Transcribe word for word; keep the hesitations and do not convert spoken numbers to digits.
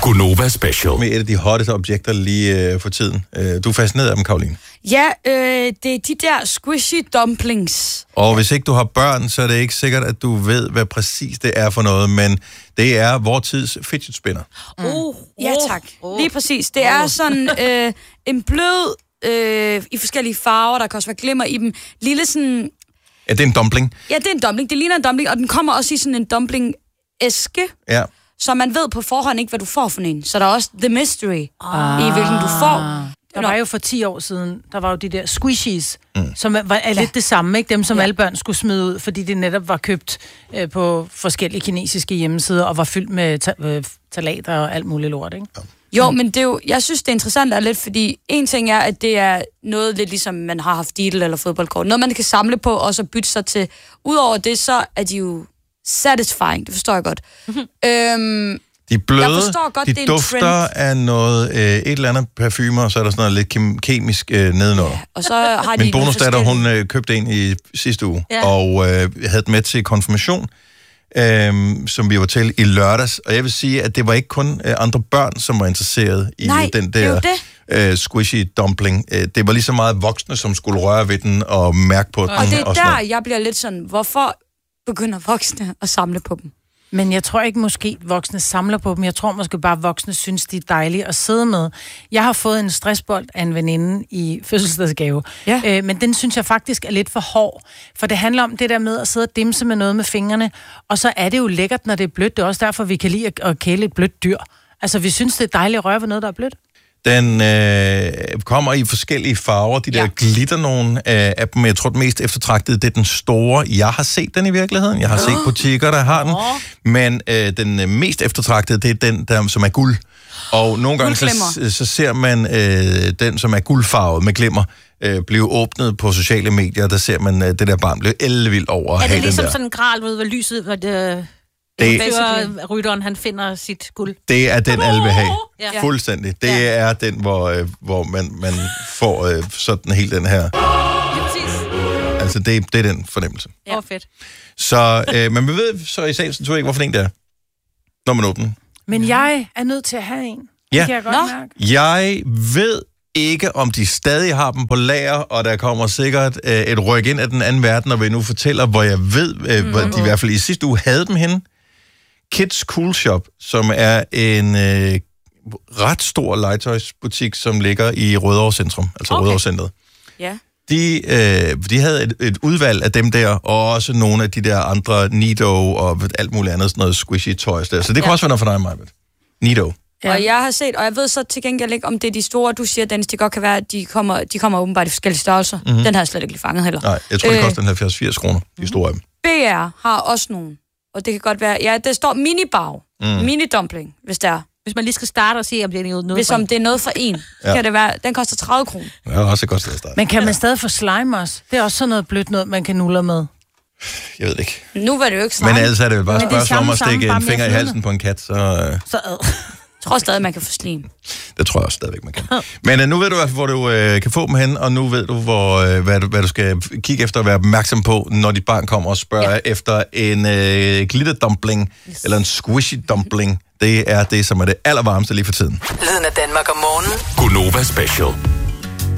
Gunova Special. Med et af de hotteste objekter lige øh, for tiden. Øh, du er fascineret af dem, Karoline. Ja, øh, det er de der squishy dumplings. Og hvis ikke du har børn, så er det ikke sikkert, at du ved, hvad præcis det er for noget, men det er vor tids fidget spinner. Mm. Uh, ja, tak. Uh. Lige præcis. Det er sådan øh, en blød, øh, i forskellige farver, der kan også være glimmer i dem. Lille sådan... Ja, det er en dumpling. Ja, det er en dumpling. Det ligner en dumpling, og den kommer også i sådan en dumpling-æske. Ja. Så man ved på forhånd ikke, hvad du får for en. Så der er også the mystery ah. i, hvilken du får. Der var jo for ti år siden, der var jo de der squishies, mm. som var er lidt ja. det samme, ikke? Dem, som ja. alle børn skulle smide ud, fordi de netop var købt øh, på forskellige kinesiske hjemmesider, og var fyldt med ta- øh, talater og alt muligt lort, ikke? Ja. Jo, men det er jo, jeg synes, det er interessant er lidt, fordi en ting er, at det er noget lidt ligesom, man har haft Diddle eller fodboldkort. Noget, man kan samle på, og så bytte sig til. Udover det, så er de jo satisfying, det forstår jeg godt. Mm-hmm. Øhm, de er bløde, godt, de dufter af noget, øh, et eller andet parfumer, og så er der sådan noget lidt kem- kemisk øh, nedenover. Ja, og så har de min bonusdatter, hun øh, købte en i sidste uge, ja. og øh, havde den med til konfirmation, øh, som vi var til i lørdags. Og jeg vil sige, at det var ikke kun øh, andre børn, som var interesseret i Nej, den der øh, squishy dumpling. Det var lige så meget voksne, som skulle røre ved den og mærke på den. Og det er og der, jeg bliver lidt sådan, hvorfor begynder voksne at samle på dem? Men jeg tror ikke måske voksne samler på dem. Jeg tror måske bare voksne synes, de er dejlige at sidde med. Jeg har fået en stressbold af en veninde i fødselsdagsgave. Ja. Øh, men den synes jeg faktisk er lidt for hård. For det handler om det der med at sidde og dimse med noget med fingrene. Og så er det jo lækkert, når det er blødt. Det er også derfor, vi kan lide at kæle et blødt dyr. Altså, vi synes, det er dejligt at røre ved noget, der er blødt. Den øh, kommer i forskellige farver, de der ja. glitter nogle øh, af dem. Jeg tror, den mest eftertragtede, det er den store. Jeg har set den i virkeligheden. Jeg har set butikker, der har den. Men øh, den mest eftertragtede, det er den, der, som er guld. Og nogle gange, så, så ser man øh, den, som er guldfarvet med glimmer, øh, blive åbnet på sociale medier. Der ser man øh, det der barn blive ellevildt over. Er det ligesom sådan en gral, hvor lyset... Hvor det... Det er rytteren, han finder sit guld. Det er den, alle vil have. Ja. Fuldstændig. Det ja. er den, hvor, øh, hvor man, man får øh, sådan helt den her... Ja, præcis. Altså, det, det er den fornemmelse. Ja, fedt. Så, øh, men man ved så i sagens natur ikke, hvorfor en det er, når man åbner den. Men jeg er nødt til at have en. Det ja. kan jeg godt Nå. mærke. Jeg ved ikke, om de stadig har dem på lager, og der kommer sikkert øh, et ryk ind af den anden verden, og vi nu fortæller, hvor jeg ved, øh, hvor mm. de i hvert fald i sidste uge havde dem henne. Kids Cool Shop, som er en øh, ret stor legetøjsbutik, som ligger i Rødovre Centrum, altså okay. Rødovre Centret. Ja. De, øh, de havde et, et udvalg af dem der, og også nogle af de der andre Nido og alt muligt andet, sådan noget squishy toys der. Så det kan ja. også være noget for dig, Majbet. Nido. Ja. Og jeg har set, og jeg ved så til gengæld ikke, om det er de store, du siger, Dennis, det godt kan være, at de kommer, de kommer åbenbart i forskellige størrelser. Mm-hmm. Den har jeg slet ikke lige fanget heller. Nej, jeg tror, det koster øh, halvfjerds til firs kroner, de store af dem. B R har også nogle. Og det kan godt være, ja, der står mini-bag, mm. mini-dumpling, hvis der er. Hvis man lige skal starte og se, om det er noget Hvis for om det er noget for en, så ja. kan det være, den koster tredive kroner. Ja, det er også et godt sted at starte. Men kan man ja. stadig få slime også? Det er også sådan noget blødt noget, man kan nulle med. Jeg ved det ikke. Nu var det jo ikke slime. Men ellers er det jo bare et spørgsmål om at stikke en finger i halsen på en kat, så... Uh... Så ad. Jeg tror stadig, man kan få slim. Det tror jeg også stadigvæk, man kan. Men uh, nu ved du i hvert fald, hvor du uh, kan få dem hen, og nu ved du, hvor, uh, hvad, du, hvad du skal kigge efter og være opmærksom på, når dit barn kommer og spørger ja. efter en uh, glitterdumpling, yes. eller en squishy dumpling. Det er det, som er det allervarmeste lige for tiden. Lyden af Danmark om morgenen. Gunova Special.